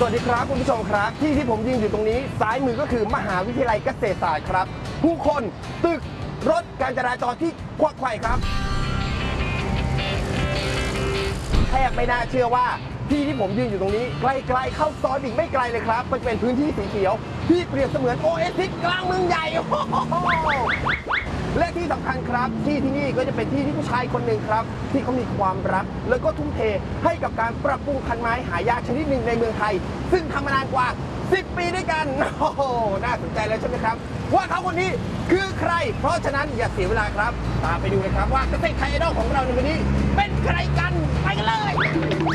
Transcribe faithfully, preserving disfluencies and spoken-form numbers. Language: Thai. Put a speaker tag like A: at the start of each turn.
A: วัสดีครับคุณผู้ชมครับที่ที่ผมยืนอยู่ตรงนี้ซ้ายมือก็คือมหาวิทยาลัยเกษตรศาสตร์ครับผู้คนตึกรถการจราจรที่ควักไขว่ครับแทบไม่น่าเชื่อว่าที่ที่ผมยืนอยู่ตรงนี้ใกล้ๆเข้าซอยอีกไม่ไกลเลยครับมันเป็นพื้นที่สีเขียวที่เปรียบเสมือนโอเอซิสกลางเมืองใหญ่และที่สำคัญครับที่ที่นี่ก็จะเป็นที่ที่ผู้ชายคนหนึ่งครับที่เขามีความรักแล้วก็ทุ่มเทให้กับการปรับปรุงพันธุ์ไม้หายากชนิดหนึ่งในเมืองไทยซึ่งทำมานานกว่าสิบปีด้วยกันโอ้โหน่าสนใจแล้วใช่ไหมครับว่าเขาคนนี้คือใครเพราะฉะนั้นอย่าเสียเวลาครับตามไปดูเลยครับว่าเกษตรไทยไอดอลของเราในวันนี้เป็นใครกันไปกันเลย